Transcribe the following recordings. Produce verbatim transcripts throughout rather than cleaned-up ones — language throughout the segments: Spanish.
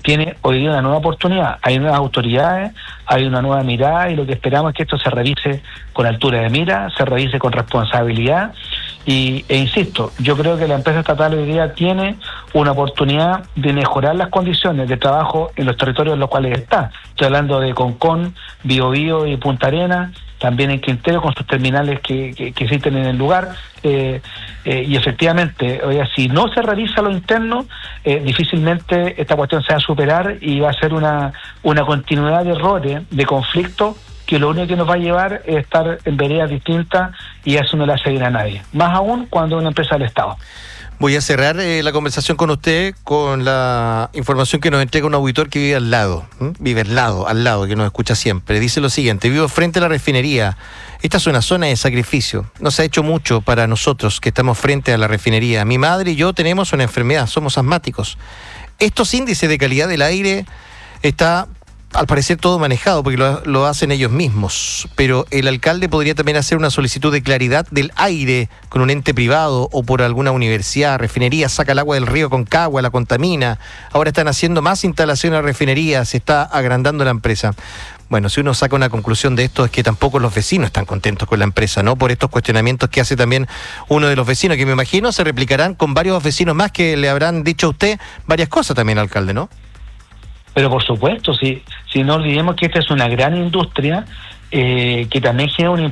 tiene hoy día una nueva oportunidad. Hay nuevas autoridades, hay una nueva mirada y lo que esperamos es que esto se revise con altura de mira, se revise con responsabilidad y, e insisto, yo creo que la empresa estatal hoy día tiene una oportunidad de mejorar las condiciones de trabajo en los territorios en los cuales está. Estoy hablando de Concón, Biobío y Punta Arenas, también en Quintero con sus terminales que, que, que existen en el lugar, eh, eh, y efectivamente, oye, si no se revisa lo interno, eh, difícilmente esta cuestión se va a superar y va a ser una, una continuidad de errores, de conflictos, que lo único que nos va a llevar es estar en veredas distintas y eso no le hace bien a nadie, más aún cuando es una empresa del Estado. Voy a cerrar eh, la conversación con usted con la información que nos entrega un auditor que vive al lado, ¿m? vive al lado, al lado, que nos escucha siempre. Dice lo siguiente: vivo frente a la refinería. Esta es una zona de sacrificio. No se ha hecho mucho para nosotros que estamos frente a la refinería. Mi madre y yo tenemos una enfermedad, somos asmáticos. Estos índices de calidad del aire está, al parecer, todo manejado porque lo, lo hacen ellos mismos, pero el alcalde podría también hacer una solicitud de claridad del aire con un ente privado o por alguna universidad. Refinería saca el agua del río Concagua, la contamina. Ahora están haciendo más instalaciones a refinería, se está agrandando la empresa. Bueno, si uno saca una conclusión de esto es que tampoco los vecinos están contentos con la empresa, ¿no? Por estos cuestionamientos que hace también uno de los vecinos, que me imagino se replicarán con varios vecinos más que le habrán dicho a usted varias cosas también, alcalde, ¿no? Pero por supuesto, si, si no olvidemos que esta es una gran industria eh, que también genera un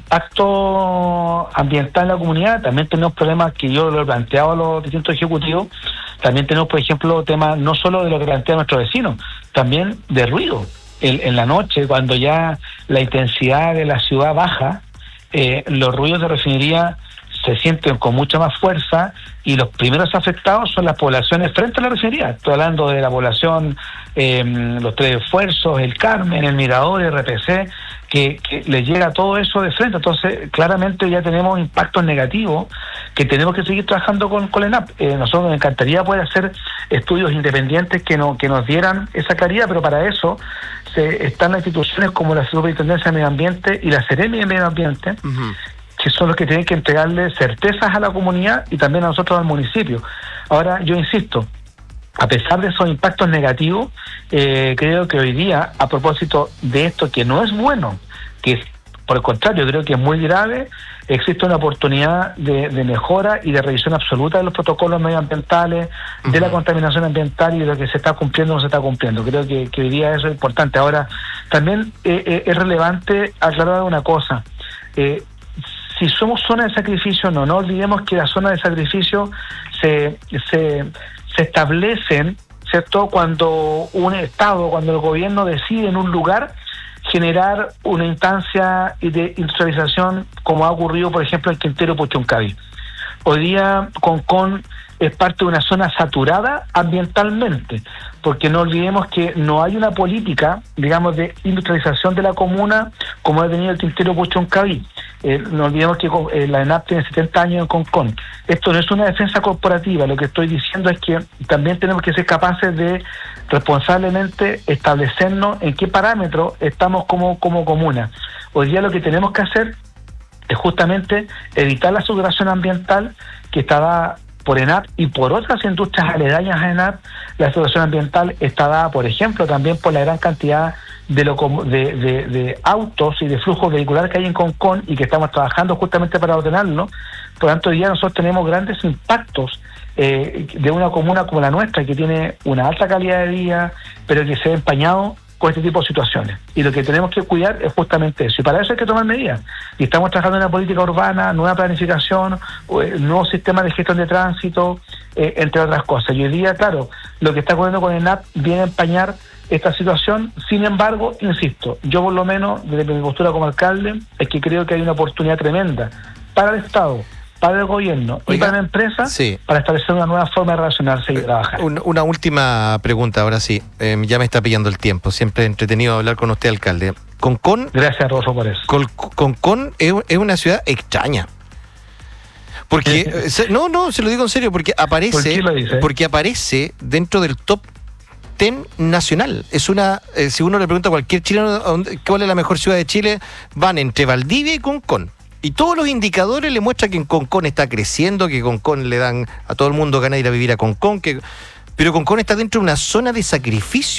impacto ambiental en la comunidad. También tenemos problemas que yo lo he planteado a los distintos ejecutivos. También tenemos, por ejemplo, temas no solo de lo que plantean nuestros vecinos, también de ruido. El, en la noche, cuando ya la intensidad de la ciudad baja, eh, los ruidos de refinería se sienten con mucha más fuerza y los primeros afectados son las poblaciones frente a la refinería. Estoy hablando de la población, eh, los Tres Esfuerzos, el Carmen, el Mirador, el R P C, que, que les llega todo eso de frente. Entonces, claramente ya tenemos impactos negativos que tenemos que seguir trabajando con, con la ENAP. Eh, nosotros nos encantaría poder hacer estudios independientes que, no, que nos dieran esa claridad, pero para eso se, están las instituciones como la Superintendencia de Medio Ambiente y la Seremi de Medio Ambiente, uh-huh, que son los que tienen que entregarle certezas a la comunidad y también a nosotros al municipio. Ahora, yo insisto, a pesar de esos impactos negativos, eh, creo que hoy día, a propósito de esto que no es bueno, que es, por el contrario, creo que es muy grave, existe una oportunidad de, de mejora y de revisión absoluta de los protocolos medioambientales, uh-huh, de la contaminación ambiental y de lo que se está cumpliendo o no se está cumpliendo. Creo que, que hoy día eso es importante. Ahora, también eh, eh, es relevante aclarar una cosa. Eh, Si somos zona de sacrificio, no, no olvidemos que las zonas de sacrificio se, se, se establecen, ¿cierto?, cuando un Estado, cuando el gobierno decide en un lugar generar una instancia de industrialización, como ha ocurrido, por ejemplo, en Quintero Puchuncaví. Hoy día Concón es parte de una zona saturada ambientalmente, porque no olvidemos que no hay una política, digamos, de industrialización de la comuna como ha tenido el Quintero Puchuncaví. Eh, no olvidemos que eh, la ENAP tiene setenta años en Concón. Esto no es una defensa corporativa, lo que estoy diciendo es que también tenemos que ser capaces de responsablemente establecernos en qué parámetros estamos como, como comuna. Hoy día lo que tenemos que hacer es justamente evitar la saturación ambiental que está dada por ENAP y por otras industrias aledañas a ENAP. La saturación ambiental está dada, por ejemplo, también por la gran cantidad de, lo, de, de, de autos y de flujos vehiculares que hay en Concón y que estamos trabajando justamente para ordenarlo. Por lo tanto, hoy día nosotros tenemos grandes impactos eh, de una comuna como la nuestra, que tiene una alta calidad de vida, pero que se ha empañado con este tipo de situaciones. Y lo que tenemos que cuidar es justamente eso. Y para eso hay que tomar medidas. Y estamos trabajando en una política urbana, nueva planificación, nuevo sistema de gestión de tránsito, eh, entre otras cosas. Y hoy día, claro, lo que está ocurriendo con ENAP viene a empañar esta situación. Sin embargo, insisto, yo por lo menos, desde mi postura como alcalde, es que creo que hay una oportunidad tremenda para el Estado, para el gobierno y Oiga, para la empresa, sí, para establecer una nueva forma de relacionarse y de trabajar. Una, una última pregunta, ahora sí, eh, ya me está pillando el tiempo, siempre entretenido hablar con usted, alcalde. Concón, gracias, Rosso, por eso. Con, Concón es, es una ciudad extraña. Porque, se, no, no, se lo digo en serio, porque aparece, ¿Por qué lo dice? porque aparece dentro del top diez nacional. Es una, eh, si uno le pregunta a cualquier chileno cuál es la mejor ciudad de Chile, van entre Valdivia y Concón. Y todos los indicadores le muestran que en Concón está creciendo, que Concón le dan a todo el mundo ganas de ir a vivir a Concón, que, pero Concón está dentro de una zona de sacrificio.